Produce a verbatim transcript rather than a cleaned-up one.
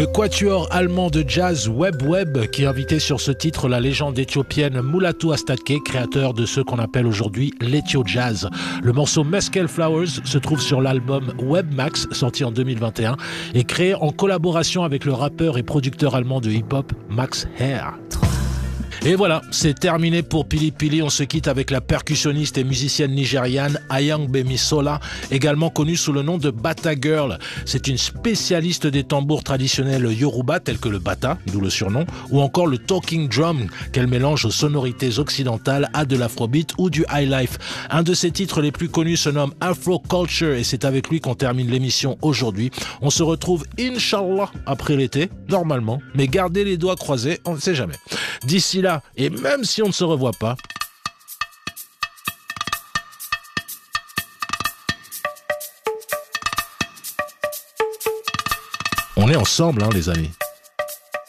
Le quatuor allemand de jazz Web Web qui invitait sur ce titre la légende éthiopienne Mulatu Astatke, créateur de ce qu'on appelle aujourd'hui l'Ethio Jazz. Le morceau Mescal Flowers se trouve sur l'album Web Max, sorti en deux mille vingt et un, et créé en collaboration avec le rappeur et producteur allemand de hip-hop Max Herr. Et voilà, c'est terminé pour Pili Pili. On se quitte avec la percussionniste et musicienne nigériane Ayang Bemisola, également connue sous le nom de Bata Girl. C'est une spécialiste des tambours traditionnels yoruba tels que le bata, d'où le surnom, ou encore le talking drum qu'elle mélange aux sonorités occidentales à de l'afrobeat ou du highlife. Un de ses titres les plus connus se nomme Afro Culture et c'est avec lui qu'on termine l'émission aujourd'hui. On se retrouve Inch'Allah après l'été, normalement, mais gardez les doigts croisés, on ne sait jamais. D'ici là, et même si on ne se revoit pas, on est ensemble, hein, les amis.